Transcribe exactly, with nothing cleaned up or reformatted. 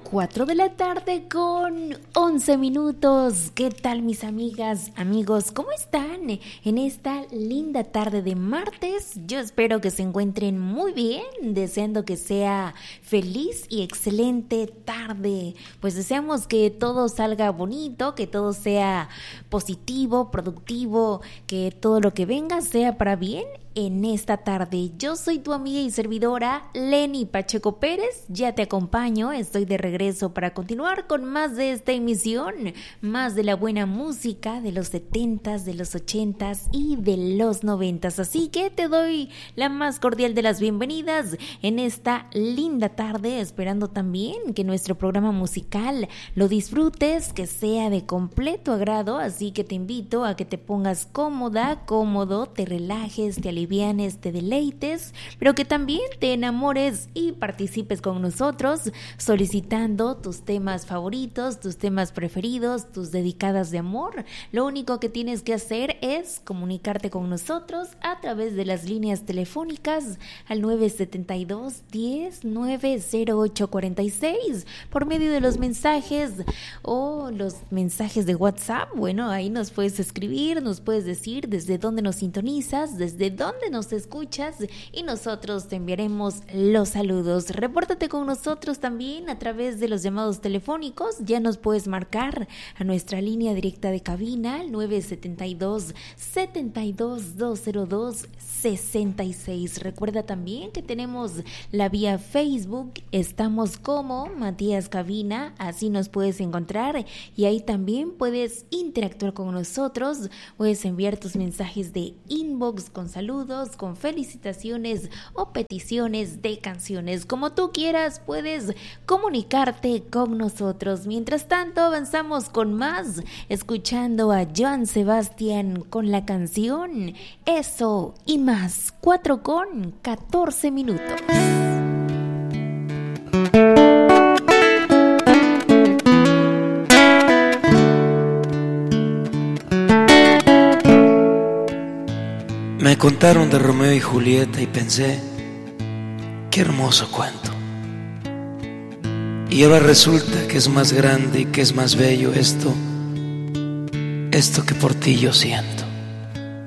cuatro de la tarde con once minutos. ¿Qué tal, mis amigas, amigos? ¿Cómo están en esta linda tarde de martes? Yo espero que se encuentren muy bien, deseando que sea feliz y excelente tarde. Pues deseamos que todo salga bonito, que todo sea positivo, productivo, que todo lo que venga sea para bien en esta tarde. Yo soy tu amiga y servidora Lenny Pacheco Pérez, ya te acompaño, estoy de regreso para continuar con más de esta emisión, más de la buena música de los setentas, de los ochentas y de los noventas, así que te doy la más cordial de las bienvenidas en esta linda tarde, esperando también que nuestro programa musical lo disfrutes, que sea de completo agrado, así que te invito a que te pongas cómoda, cómodo, te relajes, te alivies, te deleites, pero que también te enamores y participes con nosotros solicitando tus temas favoritos, tus temas preferidos, tus dedicadas de amor. Lo único que tienes que hacer es comunicarte con nosotros a través de las líneas telefónicas al nueve siete dos, diez, nueve cero ocho cuarenta y seis, por medio de los mensajes o los mensajes de WhatsApp. Bueno, ahí nos puedes escribir, nos puedes decir desde dónde nos sintonizas, desde dónde nos escuchas y nosotros te enviaremos los saludos. Repórtate con nosotros también a través de los llamados telefónicos. Ya nos puedes marcar a nuestra línea directa de cabina al nueve siete dos, setenta y dos, doscientos dos, sesenta y seis. Recuerda también que tenemos la vía Facebook, estamos como Matías Cabina, así nos puedes encontrar y ahí también puedes interactuar con nosotros, puedes enviar tus mensajes de inbox con saludos, con felicitaciones o peticiones de canciones, como tú quieras, puedes comunicarte con nosotros. Mientras tanto, avanzamos con más, escuchando a Joan Sebastián con la canción Eso y Más, cuatro con catorce minutos. Me contaron de Romeo y Julieta y pensé, qué hermoso cuento. Y ahora resulta que es más grande y que es más bello esto, esto que por ti yo siento.